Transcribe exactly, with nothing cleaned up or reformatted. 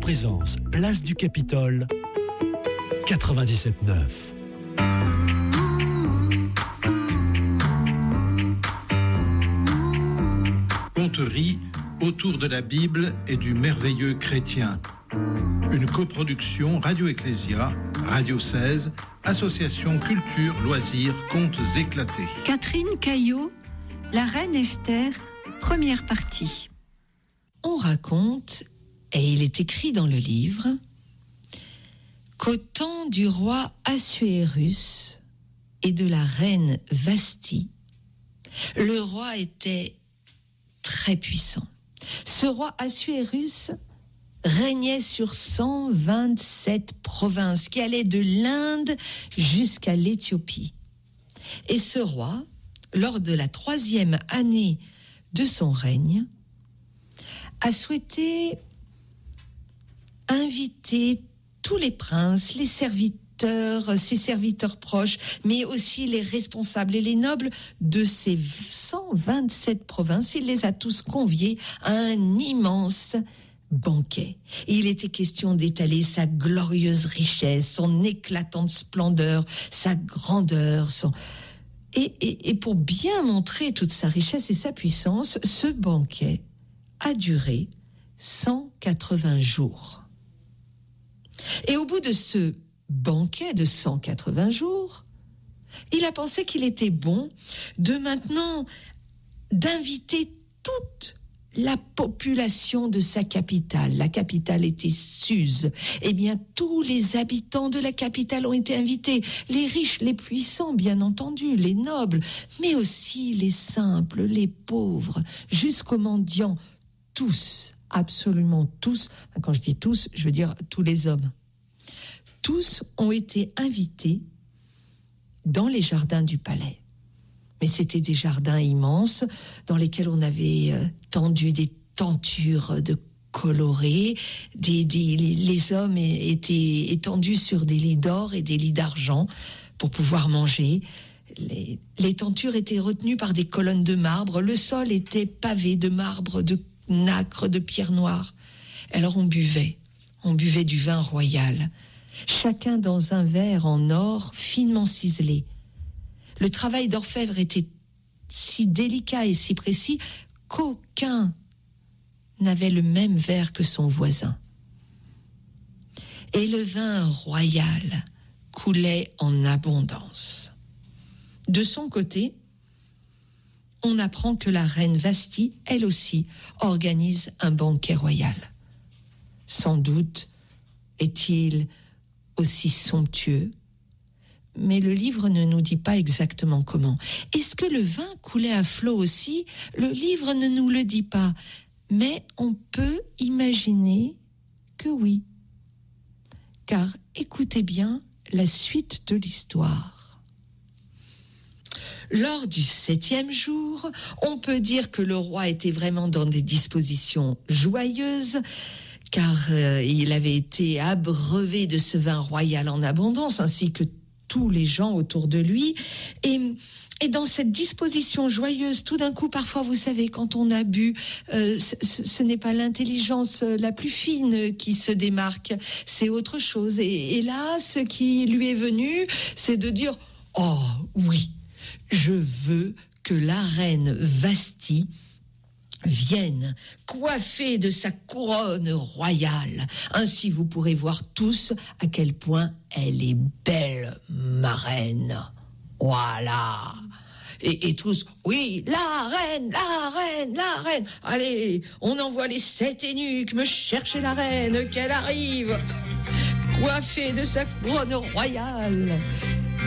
Présence, place du Capitole, quatre-vingt-dix-sept neuf. Conterie autour de la Bible et du merveilleux chrétien. Une coproduction Radio Ecclésia, Radio seize, Association Culture, Loisirs, Contes éclatés. Catherine Caillot, La Reine Esther, première partie. On raconte, et il est écrit dans le livre, qu'au temps du roi Assuérus et de la reine Vasthi, le roi était très puissant. Ce roi Assuérus régnait sur cent vingt-sept provinces qui allaient de l'Inde jusqu'à l'Éthiopie. Et ce roi, lors de la troisième année de son règne, a souhaité inviter tous les princes, les serviteurs, ses serviteurs proches, mais aussi les responsables et les nobles de ces cent vingt-sept provinces. Il les a tous conviés à un immense banquet. Et il était question d'étaler sa glorieuse richesse, son éclatante splendeur, sa grandeur, son... Et, et, et pour bien montrer toute sa richesse et sa puissance, ce banquet a duré cent quatre-vingts jours. Et au bout de ce banquet de cent quatre-vingts jours, il a pensé qu'il était bon de maintenant d'inviter toute la population de sa capitale. La capitale était Suse. Eh bien, tous les habitants de la capitale ont été invités. Les riches, les puissants, bien entendu, les nobles, mais aussi les simples, les pauvres, jusqu'aux mendiants. Tous, absolument tous, quand je dis tous, je veux dire tous les hommes. Tous ont été invités dans les jardins du palais. Mais c'était des jardins immenses dans lesquels on avait euh, tendu des tentures de colorées. Des, des, les, les hommes étaient étendus sur des lits d'or et des lits d'argent pour pouvoir manger. Les, les tentures étaient retenues par des colonnes de marbre. Le sol était pavé de marbre, de nacre, de pierre noire. Alors on buvait. On buvait du vin royal. Chacun dans un verre en or finement ciselé. Le travail d'orfèvre était si délicat et si précis qu'aucun n'avait le même verre que son voisin. Et le vin royal coulait en abondance. De son côté, on apprend que la reine Vasthi, elle aussi, organise un banquet royal. Sans doute est-il aussi somptueux, mais le livre ne nous dit pas exactement comment. Est-ce que le vin coulait à flot aussi ? Le livre ne nous le dit pas, mais on peut imaginer que oui. Car écoutez bien la suite de l'histoire. Lors du septième jour, on peut dire que le roi était vraiment dans des dispositions joyeuses, car euh, il avait été abreuvé de ce vin royal en abondance, ainsi que tous les gens autour de lui. Et, et dans cette disposition joyeuse, tout d'un coup, parfois, vous savez, quand on a bu, euh, ce, ce n'est pas l'intelligence la plus fine qui se démarque, c'est autre chose. Et, et là, ce qui lui est venu, c'est de dire « Oh oui, je veux que la reine Vasthi vienne, coiffée de sa couronne royale. Ainsi, vous pourrez voir tous à quel point elle est belle, ma reine. Voilà. » Et, et tous, oui, la reine, la reine, la reine. Allez, on envoie les sept eunuques me chercher la reine, qu'elle arrive, coiffée de sa couronne royale.